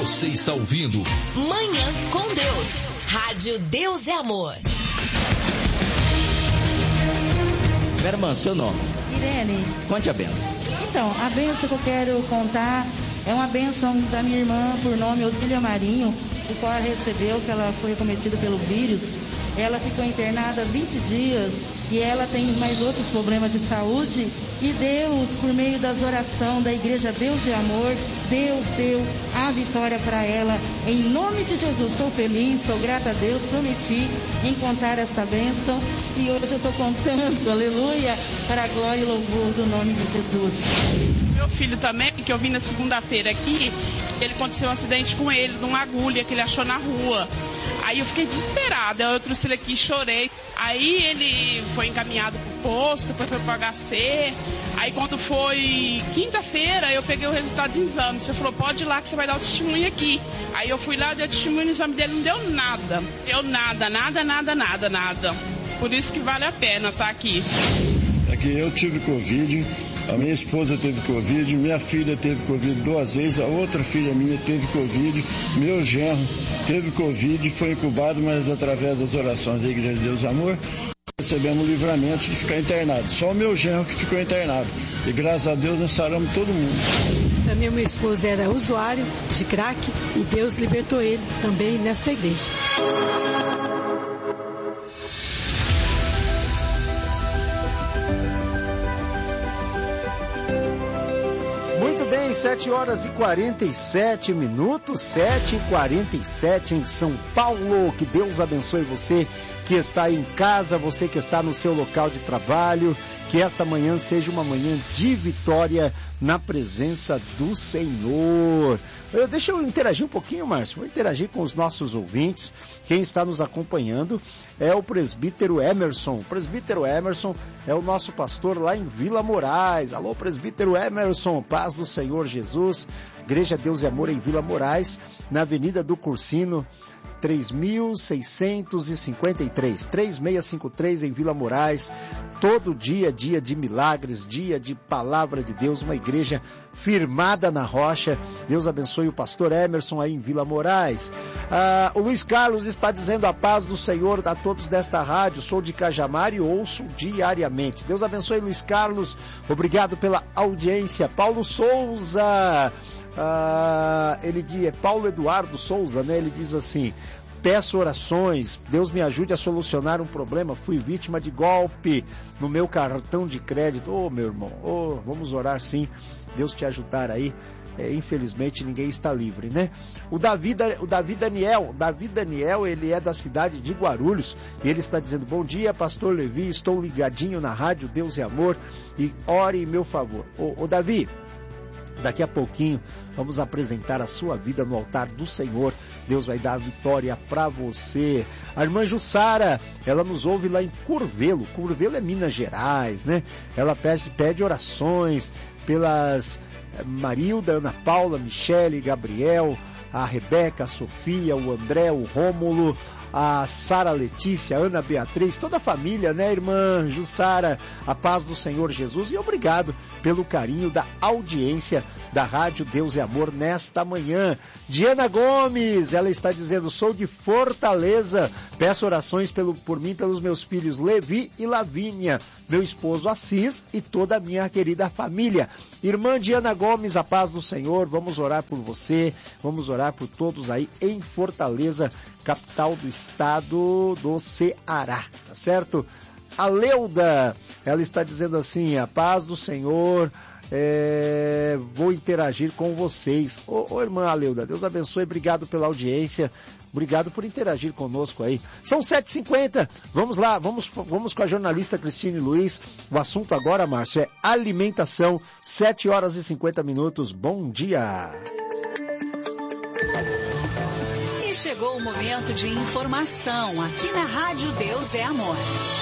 Você está ouvindo Manhã com Deus. Rádio Deus é Amor. Vera irmã, seu nome? Irene. Conte a benção. Então, a benção que eu quero contar é uma benção da minha irmã por nome Odília Marinho, o qual ela recebeu, que ela foi acometida pelo vírus. Ela ficou internada 20 dias e ela tem mais outros problemas de saúde. E Deus, por meio das orações da Igreja Deus e Amor, Deus deu a vitória para ela. Em nome de Jesus, sou feliz, sou grata a Deus, prometi encontrar esta bênção. E hoje eu estou contando, aleluia, para a glória e louvor do nome de Jesus. Meu filho também, que eu vim na segunda-feira aqui, ele aconteceu um acidente com ele, de uma agulha que ele achou na rua. Aí eu fiquei desesperada, eu trouxe ele aqui e chorei. Aí ele foi encaminhado pro posto, depois foi pro HC. Aí quando foi quinta-feira, eu peguei o resultado do exame. Você falou, pode ir lá que você vai dar o testemunho aqui. Aí eu fui lá, dei o testemunho, o exame dele não deu nada. Deu nada. Por isso que vale a pena estar aqui. Aqui eu tive Covid, a minha esposa teve Covid, minha filha teve Covid 2 vezes, a outra filha minha teve Covid, meu genro teve Covid, foi incubado, mas através das orações da Igreja de Deus e Amor, recebemos o livramento de ficar internado. Só o meu genro que ficou internado. E graças a Deus nós saramos todo mundo. Também meu esposo era usuário de crack e Deus libertou ele também nesta igreja. Muito bem, 7h47, 7h47 em São Paulo. Que Deus abençoe você que está aí em casa, você que está no seu local de trabalho. Que esta manhã seja uma manhã de vitória na presença do Senhor. Deixa eu interagir um pouquinho, Márcio. Vou interagir com os nossos ouvintes. Quem está nos acompanhando é o presbítero Emerson. O presbítero Emerson é o nosso pastor lá em Vila Moraes. Alô, presbítero Emerson, paz do Senhor Jesus. Igreja Deus e Amor em Vila Moraes, na Avenida do Cursino, 3653, 3653 em Vila Moraes. Todo dia, dia de milagres, dia de palavra de Deus, uma igreja firmada na rocha. Deus abençoe o pastor Emerson aí em Vila Moraes. O Luiz Carlos está dizendo a paz do Senhor a todos desta rádio. Sou de Cajamar e ouço diariamente. Deus abençoe, Luiz Carlos. Obrigado pela audiência. Paulo Souza, Paulo Eduardo Souza, né? Ele diz assim: peço orações, Deus me ajude a solucionar um problema, fui vítima de golpe no meu cartão de crédito. Meu irmão, vamos orar sim, Deus te ajudar aí. Infelizmente ninguém está livre, né? O Davi Daniel, ele é da cidade de Guarulhos, e ele está dizendo: bom dia, pastor Levi, estou ligadinho na rádio Deus e Amor, e ore em meu favor. Ô Davi, daqui a pouquinho vamos apresentar a sua vida no altar do Senhor. Deus vai dar vitória para você. A irmã Jussara, ela nos ouve lá em Curvelo. Curvelo é Minas Gerais, né? Ela pede orações pelas Marilda, Ana Paula, Michele, Gabriel, a Rebeca, a Sofia, o André, o Rômulo, a Sara Letícia, a Ana Beatriz, toda a família, né, irmã Jussara? A paz do Senhor Jesus, e obrigado pelo carinho da audiência da Rádio Deus e Amor nesta manhã. Diana Gomes, ela está dizendo: sou de Fortaleza, peço orações por mim, pelos meus filhos Levi e Lavínia, meu esposo Assis e toda a minha querida família. Irmã Diana Gomes, a paz do Senhor, vamos orar por você, vamos orar por todos aí em Fortaleza, capital do estado do Ceará, tá certo? A Leuda, ela está dizendo assim: a paz do Senhor, vou interagir com vocês. Ô irmã Aleuda, Deus abençoe, obrigado pela audiência, obrigado por interagir conosco aí. São 7h50, vamos lá, vamos com a jornalista Cristine Luiz. O assunto agora, Márcio, é alimentação. 7h50. Bom dia. E chegou o momento de informação aqui na Rádio Deus é Amor.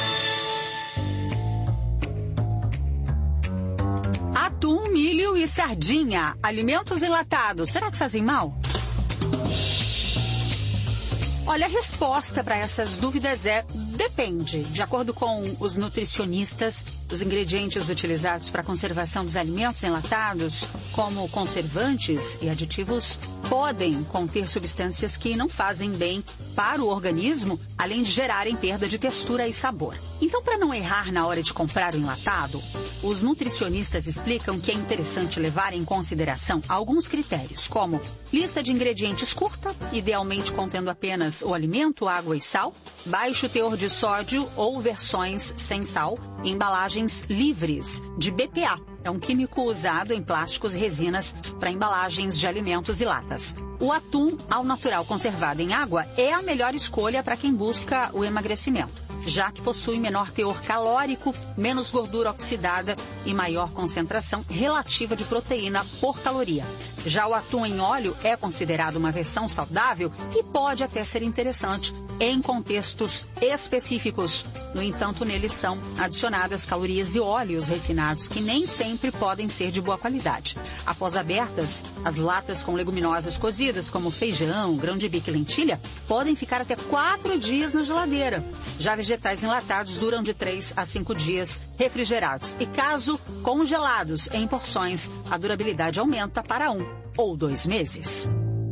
Atum, milho e sardinha, alimentos enlatados, será que fazem mal? Olha, a resposta para essas dúvidas é Depende. De acordo com os nutricionistas, os ingredientes utilizados para a conservação dos alimentos enlatados, como conservantes e aditivos, podem conter substâncias que não fazem bem para o organismo, além de gerarem perda de textura e sabor. Então, para não errar na hora de comprar o enlatado, os nutricionistas explicam que é interessante levar em consideração alguns critérios, como lista de ingredientes curta, idealmente contendo apenas o alimento, água e sal, baixo teor de sódio ou versões sem sal, embalagens livres de BPA. É um químico usado em plásticos e resinas para embalagens de alimentos e latas. O atum ao natural conservado em água é a melhor escolha para quem busca o emagrecimento, já que possui menor teor calórico, menos gordura oxidada e maior concentração relativa de proteína por caloria. Já o atum em óleo é considerado uma versão saudável e pode até ser interessante em contextos específicos. No entanto, neles são adicionadas calorias e óleos refinados que nem sempre podem ser de boa qualidade. Após abertas, as latas com leguminosas cozidas, como feijão, grão de bico e lentilha, podem ficar até 4 dias na geladeira. Já vegetais enlatados duram de 3 a 5 dias refrigerados. E caso congelados em porções, a durabilidade aumenta para 1 ou 2 meses.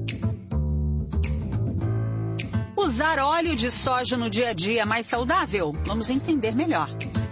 Usar óleo de soja no dia a dia é mais saudável? Vamos entender melhor.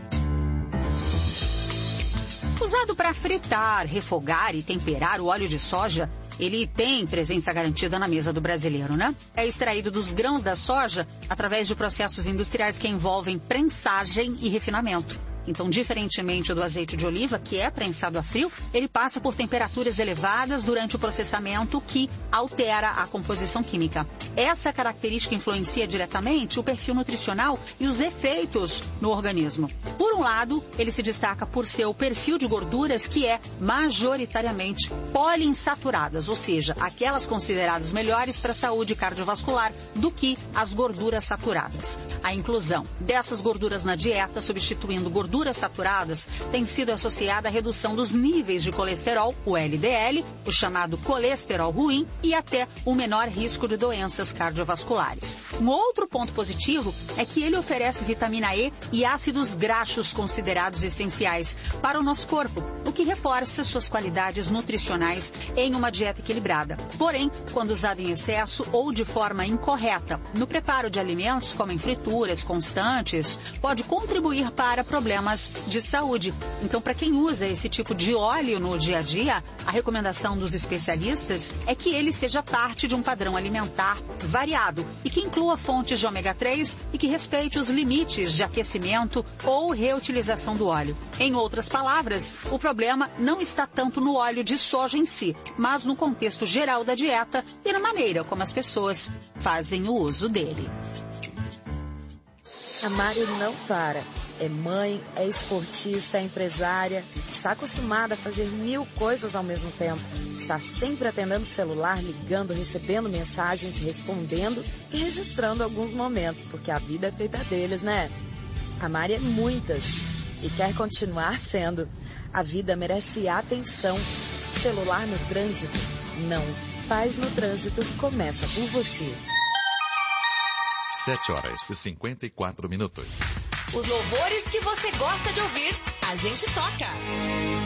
Usado para fritar, refogar e temperar, o óleo de soja, ele tem presença garantida na mesa do brasileiro, né? É extraído dos grãos da soja através de processos industriais que envolvem prensagem e refinamento. Então, diferentemente do azeite de oliva, que é prensado a frio, ele passa por temperaturas elevadas durante o processamento que altera a composição química. Essa característica influencia diretamente o perfil nutricional e os efeitos no organismo. Por um lado, ele se destaca por seu perfil de gorduras que é majoritariamente poliinsaturadas, ou seja, aquelas consideradas melhores para a saúde cardiovascular do que as gorduras saturadas. A inclusão dessas gorduras na dieta, substituindo gorduras saturadas, tem sido associada à redução dos níveis de colesterol, o LDL, o chamado colesterol ruim, e até um menor risco de doenças cardiovasculares. Um outro ponto positivo é que ele oferece vitamina E e ácidos graxos considerados essenciais para o nosso corpo, o que reforça suas qualidades nutricionais em uma dieta equilibrada. Porém, quando usado em excesso ou de forma incorreta no preparo de alimentos, como em frituras constantes, pode contribuir para problemas de saúde. Então, para quem usa esse tipo de óleo no dia a dia, a recomendação dos especialistas é que ele seja parte de um padrão alimentar variado e que inclua fontes de ômega 3 e que respeite os limites de aquecimento ou reutilização do óleo. Em outras palavras, o problema não está tanto no óleo de soja em si, mas no contexto geral da dieta e na maneira como as pessoas fazem o uso dele. A Mari não para. É mãe, é esportista, é empresária, está acostumada a fazer 1000 coisas ao mesmo tempo. Está sempre atendendo o celular, ligando, recebendo mensagens, respondendo e registrando alguns momentos, porque a vida é feita deles, né? A Mari é muitas e quer continuar sendo. A vida merece atenção. Celular no trânsito? Não. Paz no trânsito começa por você. 7h54. Os louvores que você gosta de ouvir, a gente toca.